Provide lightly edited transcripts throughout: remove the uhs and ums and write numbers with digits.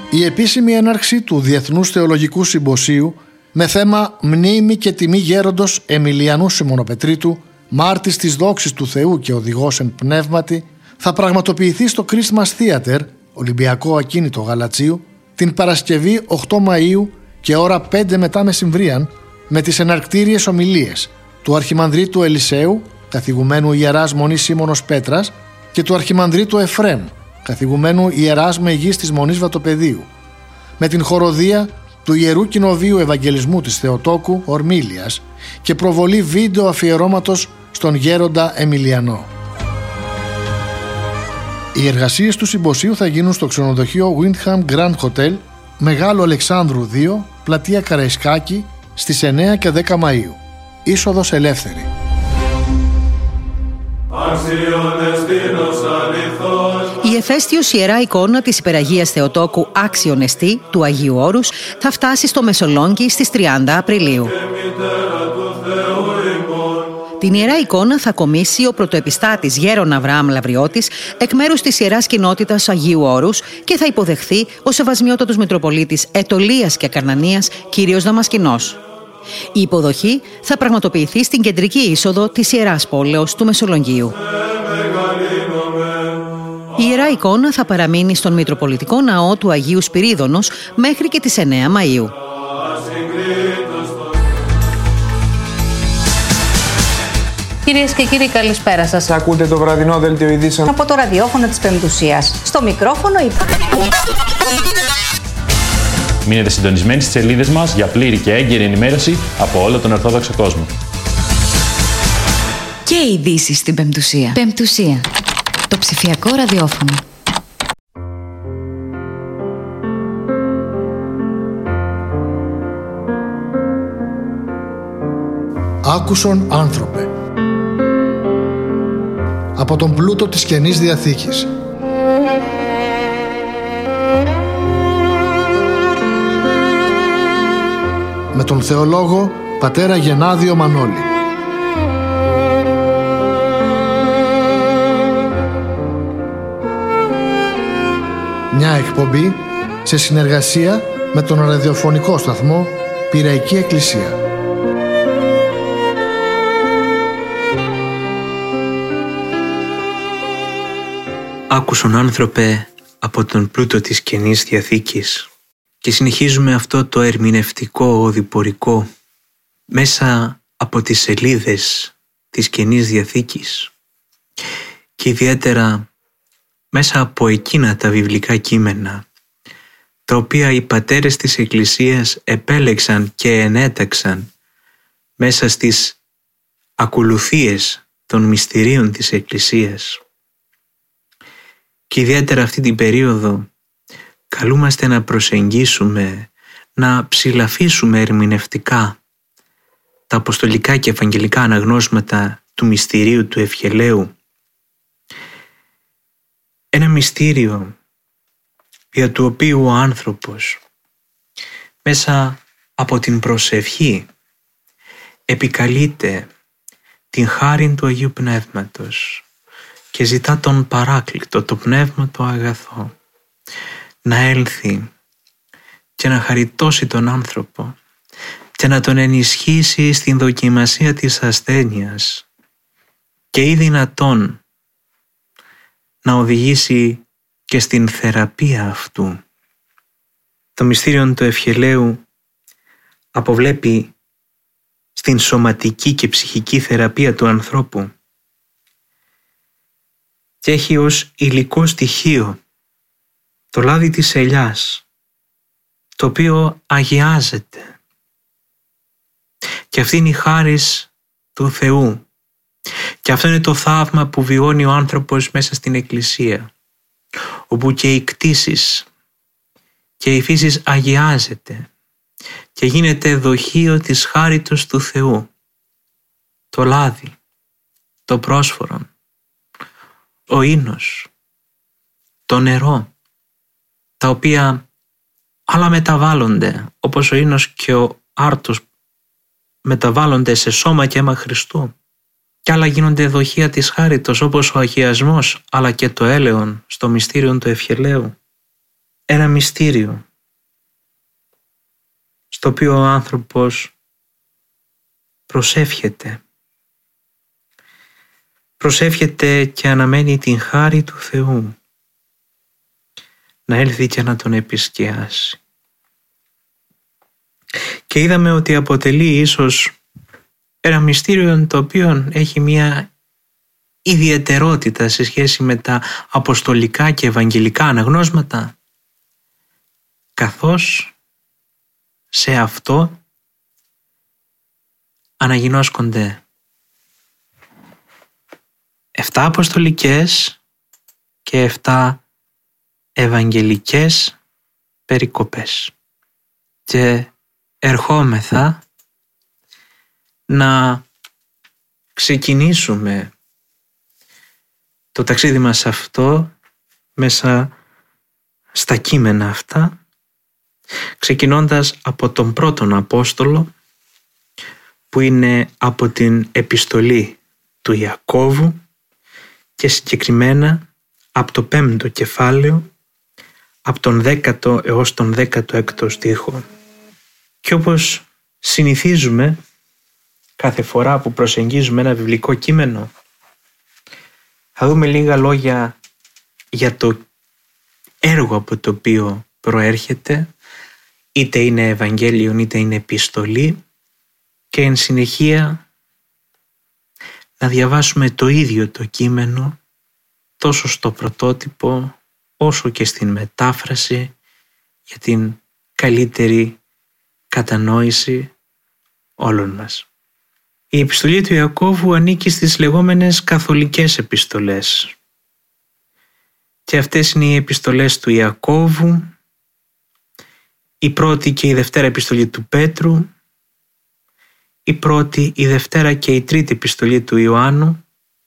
Η επίσημη έναρξη του Διεθνούς Θεολογικού Συμποσίου με θέμα «Μνήμη και τιμή γέροντος Εμιλιανού Σιμωνοπετρίτου, μάρτης της δόξης του Θεού και οδηγός εν πνεύματι» θα πραγματοποιηθεί στο Christmas Theater, Ολυμπιακό Ακίνητο Γαλατσίου, την Παρασκευή 8 Μαΐου και ώρα 5 μετά μεσημβρίαν, με τις εναρκτήριες ομιλίες του Αρχιμανδρίτου Ελισέου, καθηγουμένου Ιεράς Μονής Σίμωνος Πέτρας, και του Αρχιμανδρίτου Εφρέμ, καθηγουμένου Ιεράς Μεγής της Μονής Βατοπεδίου, με την χοροδία του Ιερού Κοινοβείου Ευαγγελισμού της Θεοτόκου Ορμήλιας και προβολή βίντεο αφιερώματος στον γέροντα Εμιλιανό. Οι εργασίες του συμποσίου θα γίνουν στο ξενοδοχείο Windham Grand Hotel, Μεγάλο Αλεξάνδρου 2, πλατεία Καραϊσκάκη, στις 9 και 10 Μαΐου. Είσοδος ελεύθερη. Η εφαίστειος ιερά εικόνα της Υπεραγίας Θεοτόκου Άξιον Εστί του Αγίου Όρους θα φτάσει στο Μεσολόγγι στις 30 Απριλίου. Την ιερά εικόνα θα κομίσει ο πρωτοεπιστάτης Γέρον Αβραάμ Λαβριώτης εκ μέρους της Ιεράς Κοινότητας Αγίου Όρους και θα υποδεχθεί ο Σεβασμιότατος Μητροπολίτης Ετωλίας και Ακαρνανίας κύριος Δαμασκηνός. Η υποδοχή θα πραγματοποιηθεί στην κεντρική είσοδο της Ιεράς Πόλεως του Μεσολογγίου. Η ιερά εικόνα θα παραμείνει στον Μητροπολιτικό Ναό του Αγίου Σπυρίδωνος μέχρι και τις 9 Μαΐου. Κυρίες και κύριοι, καλησπέρα σας. Ακούτε το βραδινό δελτίο ειδήσεων από το ραδιόφωνο της Πεμπτουσίας. Στο μικρόφωνο Μείνετε συντονισμένοι στις σελίδες μας για πλήρη και έγκαιρη ενημέρωση από όλο τον Ορθόδοξο κόσμο. Και ειδήσεις στην Πεμπτουσία. Πεμπτουσία. Το ψηφιακό ραδιόφωνο. Άκουσον άνθρωπε. Από τον πλούτο της Καινής Διαθήκης. Με τον θεολόγο πατέρα Γενάδιο Μανώλη. Μια εκπομπή σε συνεργασία με τον ραδιοφωνικό σταθμό Πειραϊκή Εκκλησία. Άκουσον άνθρωπε από τον πλούτο της Καινής Διαθήκης. Και συνεχίζουμε αυτό το ερμηνευτικό οδηπορικό μέσα από τις σελίδες της Καινής Διαθήκης και ιδιαίτερα μέσα από εκείνα τα βιβλικά κείμενα τα οποία οι πατέρες της Εκκλησίας επέλεξαν και ενέταξαν μέσα στις ακολουθίες των μυστηρίων της Εκκλησίας. Και ιδιαίτερα αυτή την περίοδο καλούμαστε να προσεγγίσουμε, να ψηλαφίσουμε ερμηνευτικά τα αποστολικά και ευαγγελικά αναγνώσματα του μυστηρίου του Ευχελαίου. Ένα μυστήριο δια του οποίου ο άνθρωπος μέσα από την προσευχή επικαλείται την χάριν του Αγίου Πνεύματος και ζητά τον Παράκλητο, το Πνεύμα το αγαθό, να έλθει και να χαριτώσει τον άνθρωπο και να τον ενισχύσει στην δοκιμασία της ασθένειας και ή δυνατόν να οδηγήσει και στην θεραπεία αυτού. Το μυστήριο του Ευχελαίου αποβλέπει στην σωματική και ψυχική θεραπεία του ανθρώπου και έχει ως υλικό στοιχείο το λάδι της ελιάς, το οποίο αγιάζεται. Και αυτή είναι η χάρις του Θεού. Και αυτό είναι το θαύμα που βιώνει ο άνθρωπος μέσα στην Εκκλησία, όπου και οι κτήσεις και η φύση αγιάζεται και γίνεται δοχείο της χάριτος του Θεού. Το λάδι, το πρόσφορο, ο ίνος, το νερό, τα οποία άλλα μεταβάλλονται, όπως ο ίνος και ο άρτος μεταβάλλονται σε σώμα και αίμα Χριστού, και άλλα γίνονται δοχεία της χάριτος, όπως ο αγιασμός αλλά και το έλεον στο μυστήριο του Ευχελαίου. ένα μυστήριο στο οποίο ο άνθρωπος προσεύχεται και αναμένει την χάρη του Θεού να έλθει και να τον επισκιάσει. Και είδαμε ότι αποτελεί ίσως ένα μυστήριο το οποίο έχει μια ιδιαιτερότητα σε σχέση με τα αποστολικά και ευαγγελικά αναγνώσματα, καθώς σε αυτό αναγινώσκονται 7 αποστολικές και 7 ευαγγελικές περικοπές. Και ερχόμεθα να ξεκινήσουμε το ταξίδι μας αυτό μέσα στα κείμενα αυτά, ξεκινώντας από τον πρώτον Απόστολο, που είναι από την επιστολή του Ιακώβου και συγκεκριμένα από το 5ο κεφάλαιο, από τον 10ο έως τον 16ο στίχο. Και όπως συνηθίζουμε κάθε φορά που προσεγγίζουμε ένα βιβλικό κείμενο, θα δούμε λίγα λόγια για το έργο από το οποίο προέρχεται, είτε είναι Ευαγγέλιο είτε είναι επιστολή, και εν συνεχεία να διαβάσουμε το ίδιο το κείμενο τόσο στο πρωτότυπο όσο και στην μετάφραση για την καλύτερη κατανόηση όλων μας. Η επιστολή του Ιακώβου ανήκει στις λεγόμενες καθολικές επιστολές. Και αυτές είναι οι επιστολές του Ιακώβου, η πρώτη και η δευτέρα επιστολή του Πέτρου, η πρώτη, η δευτέρα και η τρίτη επιστολή του Ιωάννου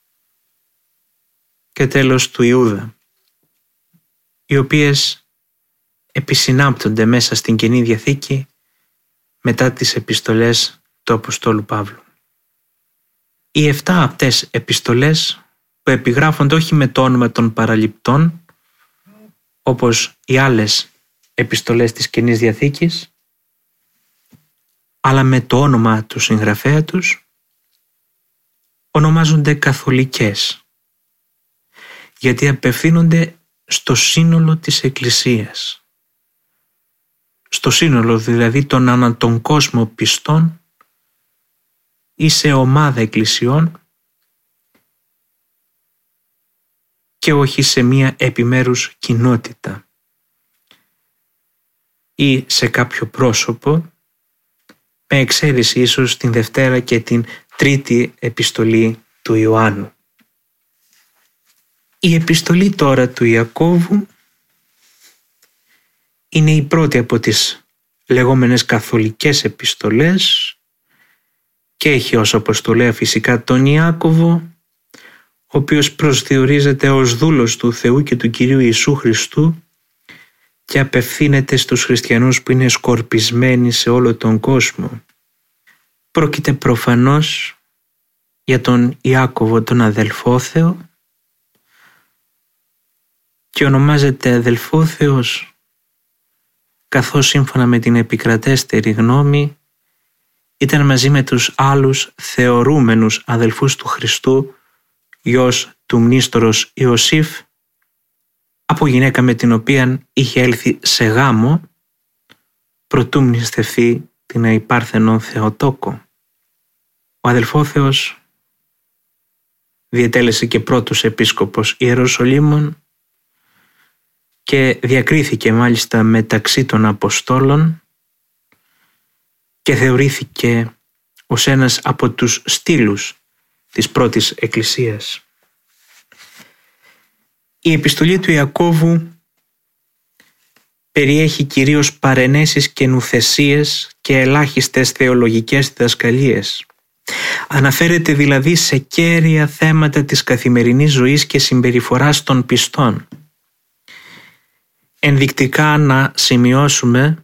και τέλος του Ιούδα, οι οποίες επισυνάπτονται μέσα στην Καινή Διαθήκη μετά τις επιστολές του Αποστόλου Παύλου. Οι 7 αυτές επιστολές που επιγράφονται όχι με το όνομα των παραληπτών, όπως οι άλλες επιστολές της Καινής Διαθήκης, αλλά με το όνομα του συγγραφέα τους, ονομάζονται καθολικές, γιατί απευθύνονται στο σύνολο της Εκκλησίας, στο σύνολο δηλαδή των ανά τον κόσμο πιστών ή σε ομάδα εκκλησιών και όχι σε μία επιμέρους κοινότητα ή σε κάποιο πρόσωπο, με εξαίρεση ίσως την Δευτέρα και την Τρίτη επιστολή του Ιωάννου. Η επιστολή τώρα του Ιακώβου είναι η πρώτη από τις λεγόμενες καθολικές επιστολές και έχει ως αποστολέα φυσικά τον Ιάκωβο, ο οποίος προσδιορίζεται ως δούλος του Θεού και του Κυρίου Ιησού Χριστού και απευθύνεται στους χριστιανούς που είναι σκορπισμένοι σε όλο τον κόσμο. Πρόκειται προφανώς για τον Ιάκωβο τον αδελφόθεο και ονομάζεται αδελφόθεος καθώς σύμφωνα με την επικρατέστερη γνώμη ήταν μαζί με τους άλλους θεωρούμενους αδελφούς του Χριστού γιος του μνήστορος Ιωσήφ, από γυναίκα με την οποία είχε έλθει σε γάμο προτού μνηστευθεί την αϊπάρθενον Θεοτόκο. Ο αδελφόθεος διετέλεσε και πρώτος επίσκοπος Ιεροσολύμων και διακρίθηκε μάλιστα μεταξύ των Αποστόλων και θεωρήθηκε ως ένας από τους στήλους της πρώτης Εκκλησίας. Η επιστολή του Ιακώβου περιέχει κυρίως παρενέσεις και νουθεσίες και ελάχιστες θεολογικές διδασκαλίες. Αναφέρεται δηλαδή σε κέρια θέματα της καθημερινής ζωής και συμπεριφοράς των πιστών. Ενδεικτικά να σημειώσουμε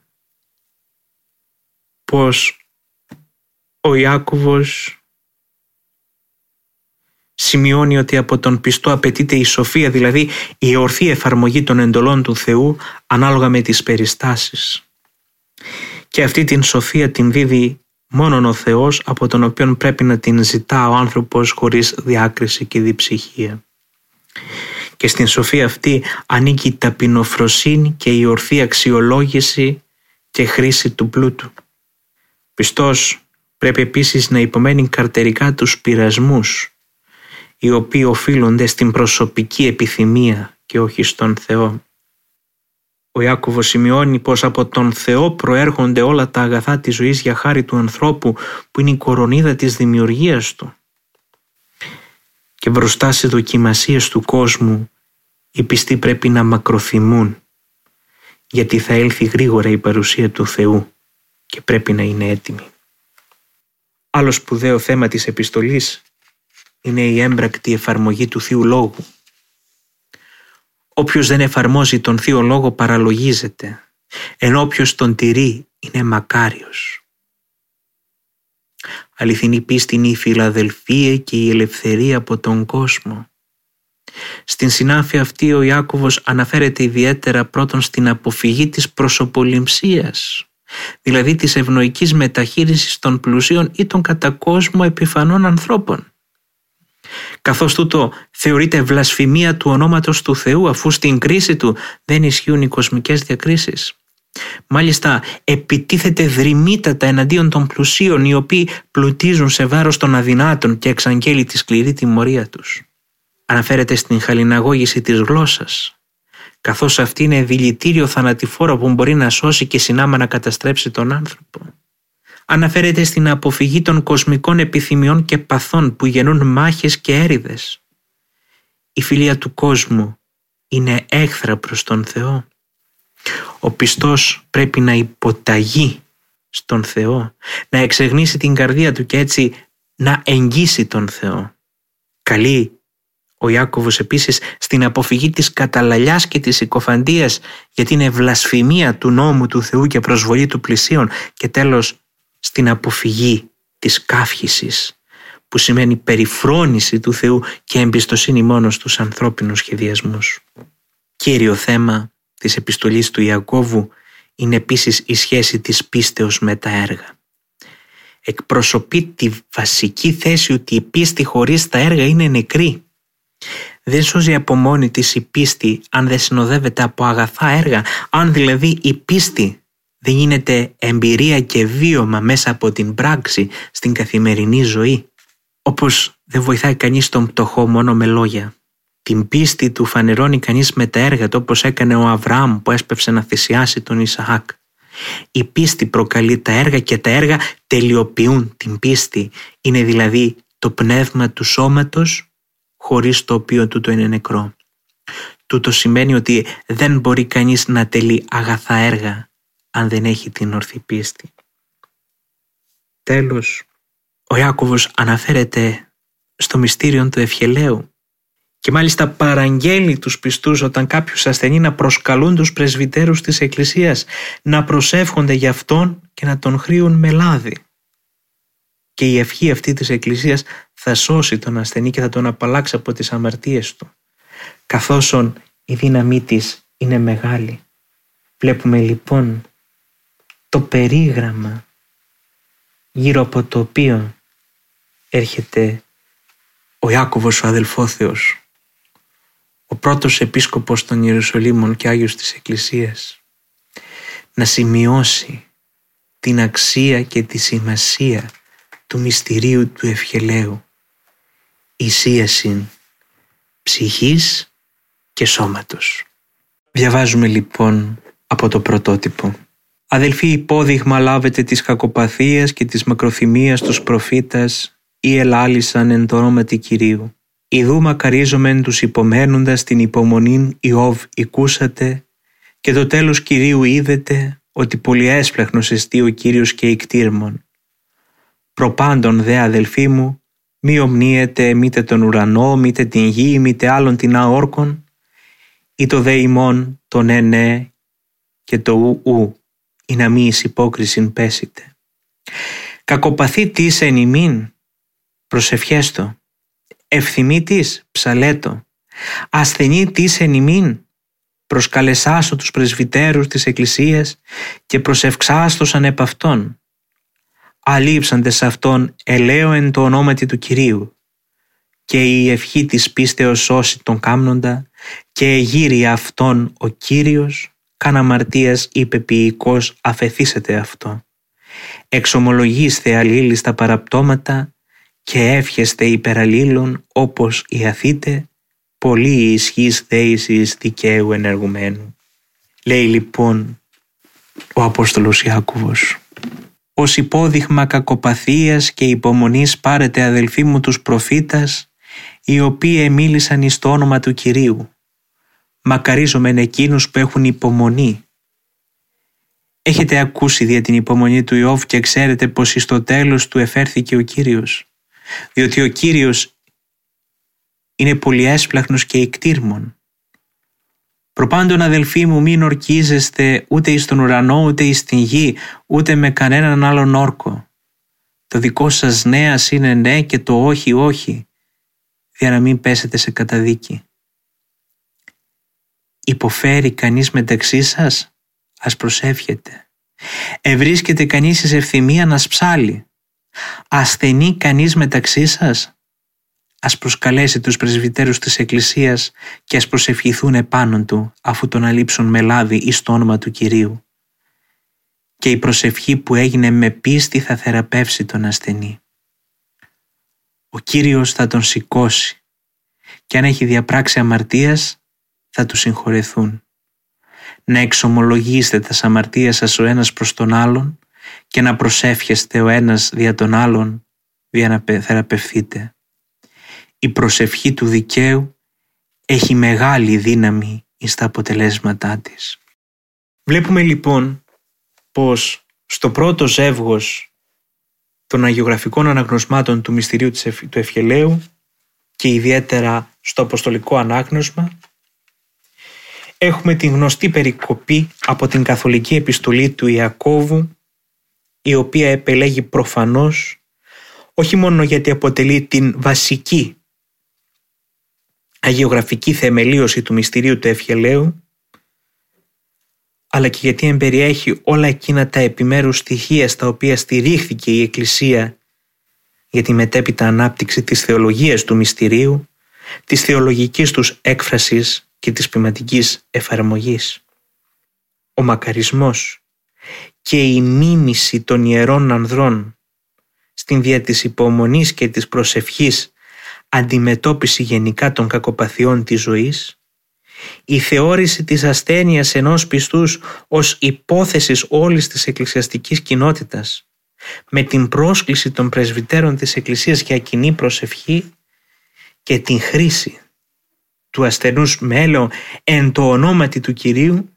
πως ο Ιάκωβος σημειώνει ότι από τον πιστό απαιτείται η σοφία, δηλαδή η ορθή εφαρμογή των εντολών του Θεού ανάλογα με τις περιστάσεις. Και αυτή την σοφία την δίδει μόνον ο Θεός, από τον οποίον πρέπει να την ζητά ο άνθρωπος χωρίς διάκριση και διψυχία. Και στην σοφία αυτή ανήκει η ταπεινοφροσύνη και η ορθή αξιολόγηση και χρήση του πλούτου. Πιστός πρέπει επίσης να υπομένει καρτερικά τους πειρασμούς, οι οποίοι οφείλονται στην προσωπική επιθυμία και όχι στον Θεό. Ο Ιάκωβος σημειώνει πως από τον Θεό προέρχονται όλα τα αγαθά της ζωής για χάρη του ανθρώπου, που είναι η κορονίδα της δημιουργίας του. Και μπροστά σε δοκιμασίες του κόσμου οι πιστοί πρέπει να μακροθυμούν, γιατί θα έλθει γρήγορα η παρουσία του Θεού και πρέπει να είναι έτοιμοι. Άλλο σπουδαίο θέμα της επιστολής είναι η έμπρακτη εφαρμογή του Θείου Λόγου. Όποιος δεν εφαρμόζει τον Θείο Λόγο παραλογίζεται, ενώ όποιος τον τηρεί είναι μακάριος. Αληθινή πίστη είναι η φιλαδελφία και η ελευθερία από τον κόσμο. Στην συνάφεια αυτή ο Ιάκωβος αναφέρεται ιδιαίτερα πρώτον στην αποφυγή της προσωπολημψίας, δηλαδή της ευνοϊκής μεταχείρισης των πλουσίων ή των κατά κόσμο επιφανών ανθρώπων. Καθώς τούτο θεωρείται βλασφημία του ονόματος του Θεού, αφού στην κρίση του δεν ισχύουν οι κοσμικές διακρίσεις. Μάλιστα επιτίθεται δρυμύτατα εναντίον των πλουσίων, οι οποίοι πλουτίζουν σε βάρος των αδυνάτων, και εξαγγέλει τη σκληρή τιμωρία τους. Αναφέρεται στην χαλιναγώγηση της γλώσσας, καθώς αυτή είναι δηλητήριο θανατηφόρο που μπορεί να σώσει και συνάμα να καταστρέψει τον άνθρωπο. Αναφέρεται στην αποφυγή των κοσμικών επιθυμιών και παθών που γεννούν μάχες και έρηδες. Η φιλία του κόσμου είναι έχθρα προς τον Θεό. Ο πιστός πρέπει να υποταγεί στον Θεό, να εξεγνήσει την καρδία του και έτσι να εγγύσει τον Θεό. Καλεί ο Ιάκωβος επίσης στην αποφυγή της καταλαλιάς και της συκοφαντίας, γιατί είναι βλασφημία του νόμου του Θεού και προσβολή του πλησίον, και τέλος στην αποφυγή της καύχησης, που σημαίνει περιφρόνηση του Θεού και εμπιστοσύνη μόνο στους ανθρώπινους σχεδιασμούς. Κύριο θέμα της επιστολής του Ιακώβου είναι επίσης η σχέση της πίστεως με τα έργα. Εκπροσωπεί τη βασική θέση ότι η πίστη χωρίς τα έργα είναι νεκρή. Δεν σώζει από μόνη της η πίστη αν δεν συνοδεύεται από αγαθά έργα, αν δηλαδή η πίστη δεν γίνεται εμπειρία και βίωμα μέσα από την πράξη στην καθημερινή ζωή. Όπως δεν βοηθάει κανείς τον πτωχό μόνο με λόγια. Την πίστη του φανερώνει κανείς με τα έργα του, όπως έκανε ο Αβραάμ που έσπευσε να θυσιάσει τον Ισαάκ. Η πίστη προκαλεί τα έργα και τα έργα τελειοποιούν την πίστη. Είναι δηλαδή το πνεύμα του σώματος, χωρίς το οποίο τούτο είναι νεκρό. Τούτο σημαίνει ότι δεν μπορεί κανείς να τελεί αγαθά έργα αν δεν έχει την ορθή πίστη. Τέλος, ο Ιάκωβος αναφέρεται στο μυστήριο του ευχελαίου και μάλιστα παραγγέλει τους πιστούς όταν κάποιος ασθενεί να προσκαλούν τους πρεσβυτέρους της Εκκλησίας, να προσεύχονται για αυτόν και να τον χρήουν με λάδι. Και η ευχή αυτή της Εκκλησίας θα σώσει τον ασθενή και θα τον απαλλάξει από τις αμαρτίες του. Καθώς η δύναμή της είναι μεγάλη. Βλέπουμε λοιπόν το περίγραμμα γύρω από το οποίο έρχεται ο Ιάκωβος ο αδελφόθεος, ο πρώτος επίσκοπος των Ιερουσαλήμων και Άγιος της Εκκλησίας, να σημειώσει την αξία και τη σημασία του μυστηρίου του ευχελαίου, εισίασιν ψυχής και σώματος. Διαβάζουμε λοιπόν από το πρωτότυπο. Αδελφοί, υπόδειγμα λάβετε της κακοπαθίας και της μακροθυμίας τους προφήτας, ή ελάλησαν εν το όνοματι Κυρίου. Ιδού μακαρίζομεν τους υπομένοντας την υπομονήν Ιώβ οικούσατε, και το τέλος Κυρίου είδετε, ότι πολυέσπλαχνος εστί ο Κύριος και ικτήρμον. Προπάντων δε αδελφοί μου, μη ομνίετε μήτε τον ουρανό, μήτε την γη, μήτε άλλον την αόρκον, ή το δε ημών το ναι και το ου, ή να μη εις υπόκρισιν πέσετε. Κακοπαθή τι εν ημίν, προσευχέστο, ευθυμίτης ψαλέτο, ασθενή της εν ημίν, προσκαλεσάστο τους πρεσβυτέρους της Εκκλησίας και προσευξάστοσαν επ' αυτόν. Αλείψαντες αυτόν ελαίο εν το ονόματι του Κυρίου, και η ευχή της πίστεως σώσει τον κάμνοντα, και εγείρει αυτόν ο Κύριος, καν αμαρτίας υπεποιητικός αφεθήσετε αυτό. Εξομολογήστε αλλήλεις τα παραπτώματα και εύχεστε υπεραλλήλων όπως ιαθείτε, πολύ η ισχύς θέησης δικαίου ενεργουμένου. Λέει λοιπόν ο Απόστολος Ιάκωβος: ως υπόδειγμα κακοπαθίας και υπομονής πάρετε, αδελφοί μου, τους προφήτας, οι οποίοι εμίλησαν εις το όνομα του Κυρίου. Μακαρίζομεν εκείνους που έχουν υπομονή. Έχετε ακούσει δια την υπομονή του Ιώβ και ξέρετε πως εις το τέλος του εφέρθηκε ο Κύριος, διότι ο Κύριος είναι πολυέσπλαχνος και εκτήρμων. Προπάντων, αδελφοί μου, μην ορκίζεστε ούτε εις τον ουρανό, ούτε εις την γη, ούτε με κανέναν άλλον όρκο. Το δικό σας νέας είναι ναι και το όχι όχι, για να μην πέσετε σε καταδίκη. Υποφέρει κανείς μεταξύ σας, ας προσεύχεται. Ευρίσκεται κανείς εις ευθυμία, να ψάλει. Ασθενεί κανείς μεταξύ σας, ας προσκαλέσει τους πρεσβυτέρους της Εκκλησίας και ας προσευχηθούν επάνω του, αφού τον αλείψουν με λάδι εις το όνομα του Κυρίου. Και η προσευχή που έγινε με πίστη θα θεραπεύσει τον ασθενή. Ο Κύριος θα τον σηκώσει και αν έχει διαπράξει αμαρτίας θα του συγχωρεθούν. Να εξομολογήσετε τας αμαρτίας σας ο ένας προς τον άλλον και να προσεύχεστε ο ένας δια τον άλλον για να θεραπευθείτε. Η προσευχή του δικαίου έχει μεγάλη δύναμη στα αποτελέσματά της. Βλέπουμε λοιπόν πως στο πρώτο ζεύγος των αγιογραφικών αναγνωσμάτων του μυστηρίου του Ευχελαίου και ιδιαίτερα στο αποστολικό ανάγνωσμα έχουμε την γνωστή περικοπή από την καθολική επιστολή του Ιακώβου, η οποία επελέγει προφανώς όχι μόνο γιατί αποτελεί την βασική αγιογραφική θεμελίωση του μυστηρίου του Ευχελαίου, αλλά και γιατί εμπεριέχει όλα εκείνα τα επιμέρους στοιχεία στα οποία στηρίχθηκε η Εκκλησία για τη μετέπειτα ανάπτυξη της θεολογίας του μυστηρίου, της θεολογικής τους έκφρασης και της ποιηματικής εφαρμογής. Ο μακαρισμός και η μίμηση των ιερών ανδρών στην δια της υπομονής και της προσευχής αντιμετώπιση γενικά των κακοπαθειών της ζωής, η θεώρηση της ασθένειας ενός πιστούς ως υπόθεσης όλης της εκκλησιαστικής κοινότητας, με την πρόσκληση των πρεσβυτέρων της Εκκλησίας για κοινή προσευχή και την χρήση του ασθενούς με έλεο εν το ονόματι του Κυρίου,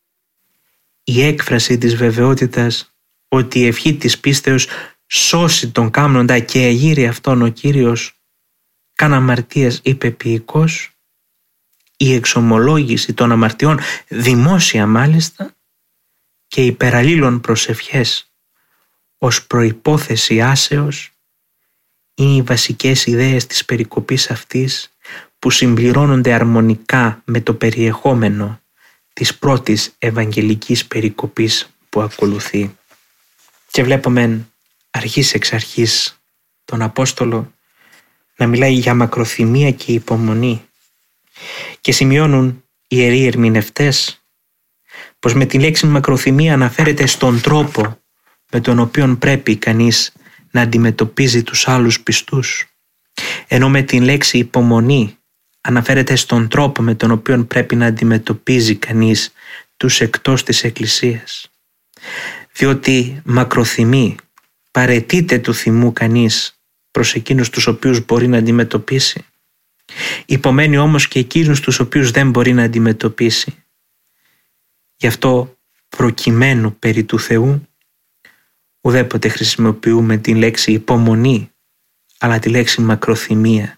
η έκφραση της βεβαιότητας ότι η ευχή της πίστεως σώσει τον κάμνοντα και εγείρει αυτόν ο Κύριος καν αμαρτίας υπεποιητικός, η εξομολόγηση των αμαρτιών δημόσια μάλιστα και υπεραλλήλων προσευχές ως προϋπόθεση άσεως είναι οι βασικές ιδέες της περικοπής αυτής που συμπληρώνονται αρμονικά με το περιεχόμενο της πρώτης ευαγγελικής περικοπής που ακολουθεί. Και βλέπουμε αρχής εξ αρχής τον Απόστολο να μιλάει για μακροθυμία και υπομονή και σημειώνουν οι ιεροί ερμηνευτές πως με τη λέξη μακροθυμία αναφέρεται στον τρόπο με τον οποίο πρέπει κανείς να αντιμετωπίζει τους άλλους πιστούς, ενώ με την λέξη υπομονή αναφέρεται στον τρόπο με τον οποίο πρέπει να αντιμετωπίζει κανείς τους εκτός της Εκκλησίας. Διότι μακροθυμεί, παραιτείται του θυμού κανείς προς εκείνους τους οποίους μπορεί να αντιμετωπίσει. Υπομένει όμως και εκείνους τους οποίους δεν μπορεί να αντιμετωπίσει. Γι' αυτό προκειμένου περί του Θεού ουδέποτε χρησιμοποιούμε τη λέξη υπομονή, αλλά τη λέξη μακροθυμία.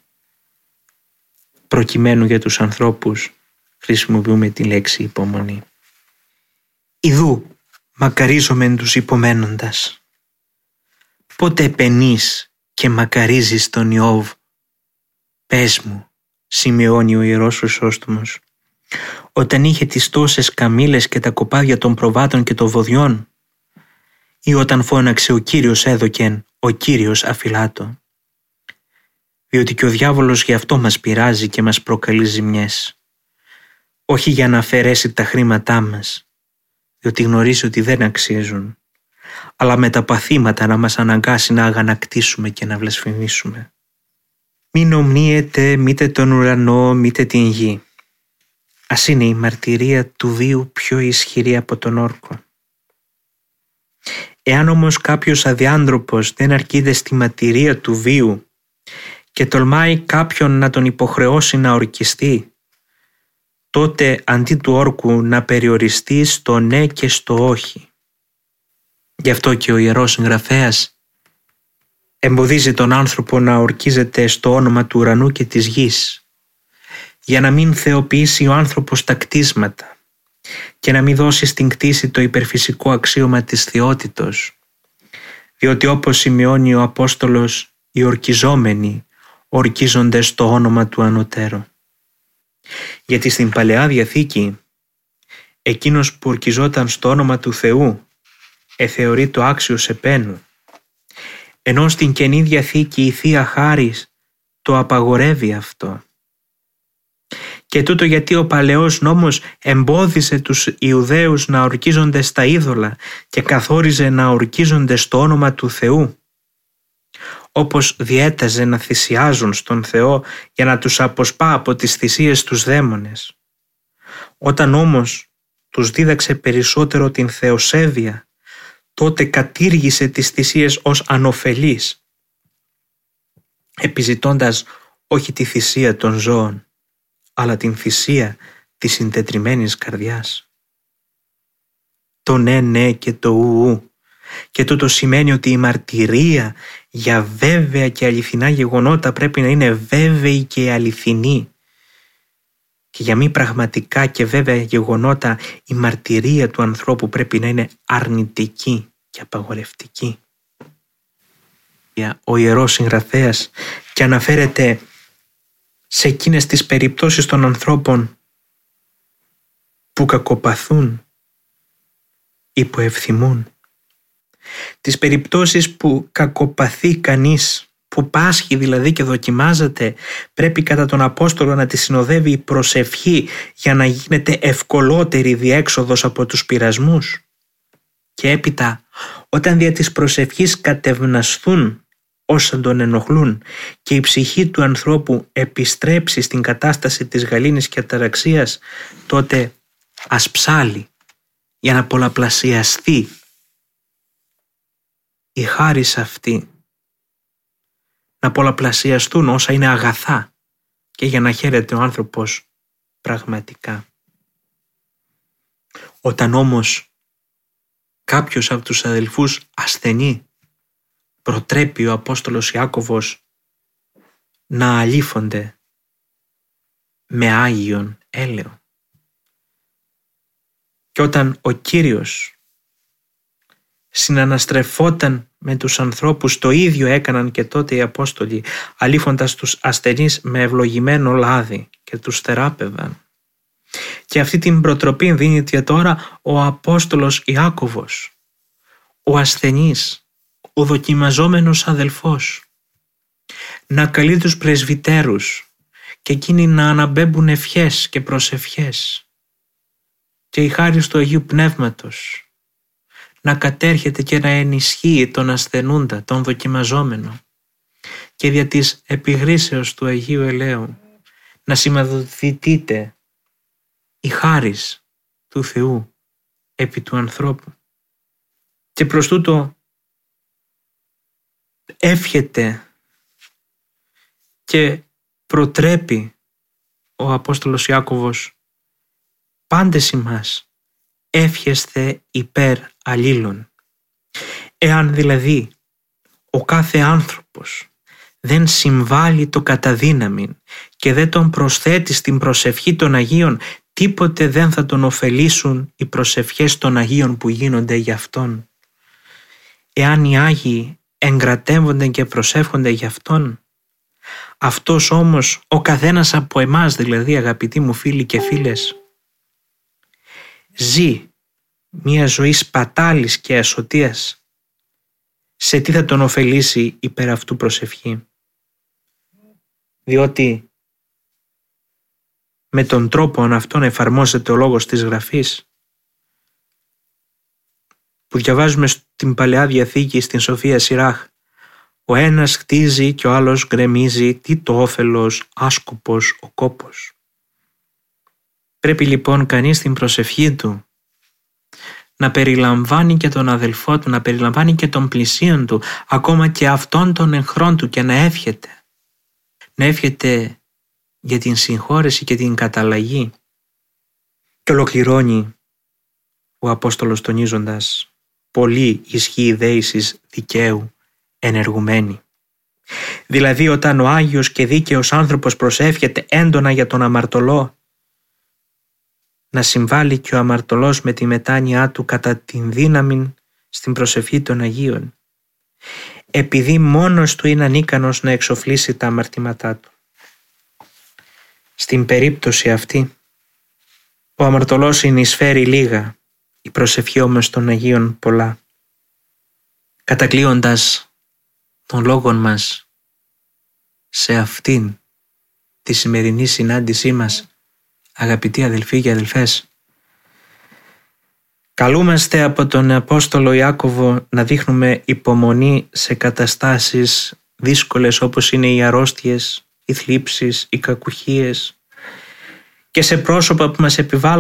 Προκειμένου για τους ανθρώπους χρησιμοποιούμε τη λέξη υπομονή. Ιδού μακαρίζομεν τους υπομένοντας. Πότε επενείς και μακαρίζεις τον Ιώβ «Πες μου», σημειώνει ο Ιερός Χρυσόστομος, «όταν είχε τις τόσες καμήλες και τα κοπάδια των προβάτων και των βοδιών, ή όταν φώναξε ο Κύριος έδωκεν, ο Κύριος αφιλάτω. Διότι και ο διάβολος γι' αυτό μας πειράζει και μας προκαλεί ζημιές, όχι για να αφαιρέσει τα χρήματά μας, διότι γνωρίζει ότι δεν αξίζουν, αλλά με τα παθήματα να μας αναγκάσει να αγανακτήσουμε και να βλασφημίσουμε. Μην ομνίετε μήτε τον ουρανό μήτε την γη. Ας είναι η μαρτυρία του βίου πιο ισχυρή από τον όρκο. Εάν όμως κάποιος αδιάντροπος δεν αρκείται στη μαρτυρία του βίου και τολμάει κάποιον να τον υποχρεώσει να ορκιστεί, τότε αντί του όρκου να περιοριστεί στο ναι και στο όχι. Γι' αυτό και ο Ιερός Συγγραφέας εμποδίζει τον άνθρωπο να ορκίζεται στο όνομα του ουρανού και της γης, για να μην θεοποιήσει ο άνθρωπος τα κτίσματα και να μην δώσει στην κτήση το υπερφυσικό αξίωμα της θεότητος, διότι όπως σημειώνει ο Απόστολος, οι ορκιζόμενοι ορκίζονται στο όνομα του Ανωτέρου. Γιατί στην Παλαιά Διαθήκη εκείνος που ορκιζόταν στο όνομα του Θεού θεωρεί το άξιος επένου, ενώ στην Καινή Διαθήκη η Θεία Χάρις το απαγορεύει αυτό. Και τούτο γιατί ο Παλαιός νόμος εμπόδισε τους Ιουδαίους να ορκίζονται στα είδωλα και καθόριζε να ορκίζονται στο όνομα του Θεού, όπως διέταζε να θυσιάζουν στον Θεό για να τους αποσπά από τις θυσίες τους δαίμονες. Όταν όμως τους δίδαξε περισσότερο την θεοσέβεια, τότε κατήργησε τις θυσίες ως ανωφελείς, επιζητώντας όχι τη θυσία των ζώων, αλλά την θυσία της συντετριμμένης καρδιάς. Το ναι και το ου. Και τούτο σημαίνει ότι η μαρτυρία για βέβαια και αληθινά γεγονότα πρέπει να είναι βέβαιη και αληθινή. Και για μη πραγματικά και βέβαια γεγονότα η μαρτυρία του ανθρώπου πρέπει να είναι αρνητική και απαγορευτική. Ο Ιερός Συγγραφέας και αναφέρεται σε εκείνες τις περιπτώσεις των ανθρώπων που κακοπαθούν ή που ευθυμούν. Τις περιπτώσεις που κακοπαθεί κανείς, που πάσχει δηλαδή και δοκιμάζεται, πρέπει κατά τον Απόστολο να τη συνοδεύει η προσευχή για να γίνεται ευκολότερη διέξοδος από τους πειρασμούς. Και έπειτα, όταν δια της προσευχής κατευνασθούν όσα τον ενοχλούν και η ψυχή του ανθρώπου επιστρέψει στην κατάσταση της γαλήνης και αταραξίας, τότε ας ψάλει για να πολλαπλασιαστεί η χάρις αυτή, να πολλαπλασιαστούν όσα είναι αγαθά και για να χαίρεται ο άνθρωπος πραγματικά. Όταν όμως κάποιος από τους αδελφούς ασθενεί, προτρέπει ο Απόστολος Ιάκωβος να αλήφονται με Άγιον έλεο. Και όταν ο Κύριος συναναστρεφόταν με τους ανθρώπους, το ίδιο έκαναν και τότε οι Απόστολοι, αλήφοντας τους ασθενείς με ευλογημένο λάδι και τους θεράπευαν. Και αυτή την προτροπή δίνει και τώρα ο Απόστολος Ιάκωβος, ο ασθενής, ο δοκιμαζόμενος αδελφός, να καλεί τους πρεσβυτέρους και εκείνοι να αναμπέμπουν ευχές και προσευχές και η χάρις του Αγίου Πνεύματος να κατέρχεται και να ενισχύει τον ασθενούντα, τον δοκιμαζόμενο, και δια της επιγρήσεως του Αγίου Ελαίου να σημαδοτηθείτε η χάρις του Θεού επί του ανθρώπου. Και προς τούτο εύχεται και προτρέπει ο Απόστολος Ιάκωβος πάντες ημάς εύχεστε υπέρ αλλήλων. Εάν δηλαδή ο κάθε άνθρωπος δεν συμβάλλει το καταδύναμιν και δεν τον προσθέτει στην προσευχή των Αγίων, τίποτε δεν θα τον ωφελήσουν οι προσευχές των Αγίων που γίνονται για Αυτόν. Εάν οι Άγιοι εγκρατεύονται και προσεύχονται για Αυτόν, Αυτός όμως ο καθένας από εμάς, δηλαδή αγαπητοί μου φίλοι και φίλες, ζει μια ζωή σπατάλης και ασωτείας. Σε τι θα τον ωφελήσει υπέρ αυτού προσευχή? Διότι με τον τρόπο αυτόν εφαρμόζεται ο λόγος της Γραφής που διαβάζουμε στην Παλαιά Διαθήκη στην Σοφία Σιράχ. Ο ένας χτίζει και ο άλλος γκρεμίζει, τι το όφελος, άσκοπος ο κόπος. Πρέπει λοιπόν κανείς στην προσευχή του να περιλαμβάνει και τον αδελφό του, να περιλαμβάνει και τον πλησίον του, ακόμα και αυτόν τον εχθρόν του, και να εύχεται. Να εύχεται για την συγχώρεση και την καταλλαγή. Και ολοκληρώνει ο Απόστολος τονίζοντας: πολύ ισχύει δέησης δικαίου ενεργουμένη. Δηλαδή όταν ο Άγιος και δίκαιος άνθρωπος προσεύχεται έντονα για τον αμαρτωλό, να συμβάλλει και ο αμαρτωλός με τη μετάνοιά του κατά την δύναμη στην προσευχή των Αγίων, επειδή μόνος του είναι ανίκανος να εξοφλήσει τα αμαρτήματά του. Στην περίπτωση αυτή, ο αμαρτωλός συνεισφέρει λίγα, η προσευχή όμως των Αγίων πολλά. Κατακλείοντας των λόγων μας σε αυτήν τη σημερινή συνάντησή μας, αγαπητοί αδελφοί και αδελφές, καλούμαστε από τον Απόστολο Ιάκωβο να δείχνουμε υπομονή σε καταστάσεις δύσκολες όπως είναι οι αρρώστιες, οι θλίψεις, οι κακουχίες και σε πρόσωπα που μας επιβάλλουν